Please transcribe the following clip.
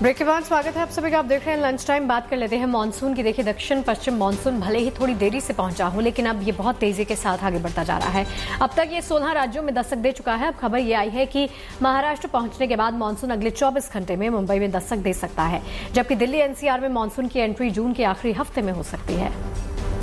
Break के बाद स्वागत है आप सभी का। आप देख रहे हैं लंच टाइम। बात कर लेते हैं मानसून की। देखिए, दक्षिण पश्चिम मानसून भले ही थोड़ी देरी से पहुंचा हो, लेकिन अब ये बहुत तेजी के साथ आगे बढ़ता जा रहा है। अब तक ये 16 राज्यों में दस्तक दे चुका है। अब खबर ये आई है कि महाराष्ट्र पहुंचने के बाद मानसून अगले 24 घंटे में मुंबई में दस्तक दे सकता है, जबकि दिल्ली एनसीआर में मानसून की एंट्री जून के आखिरी हफ्ते में हो सकती है।